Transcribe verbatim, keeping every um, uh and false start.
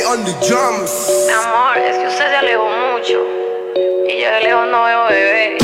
on the drums. Mi amor, es que usted se alejó mucho y yo de lejos no veo bebé.